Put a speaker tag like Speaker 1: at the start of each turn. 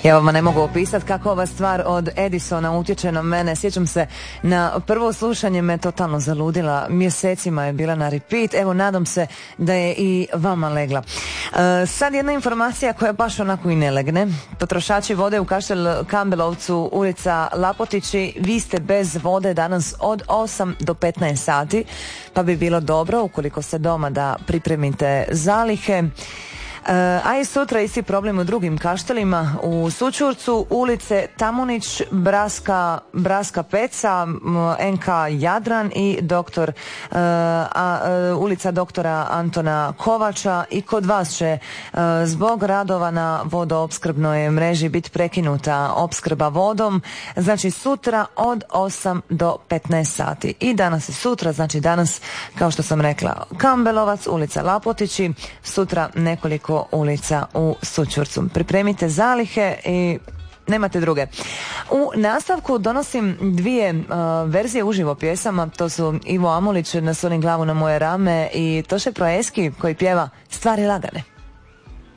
Speaker 1: Ja vama ne mogu opisati kako ova stvar od Edisona utječe na mene. Sjećam se, na prvo slušanje me totalno zaludila. Mjesecima je bila na repeat. Evo, nadam se da je i vama legla. Sad jedna informacija koja baš onako i ne legne. Potrošači vode u Kaštel Kambelovcu, ulica Lapotići, vi ste bez vode danas od 8 do 15 sati, pa bi bilo dobro, ukoliko ste doma, da pripremite zalihe. A i sutra isti problem u drugim kaštelima, u Sućurcu, ulice Tamunić, Braska Peca, NK Jadran i ulica doktora Antona Kovača. I kod vas će zbog radova na vodoopskrbnoj mreži biti prekinuta opskrba vodom, znači sutra od 8 do 15 sati. I danas i sutra, znači danas, kao što sam rekla, Kambelovac, ulica Lapotići, sutra nekoliko ulica u Sućurcu. Pripremite zalihe i nemate druge. U nastavku donosim dvije verzije uživo pjesama. To su Ivo Amulić, Nasoni glavu na moje rame, i Toše Proeski koji pjeva Stvari lagane.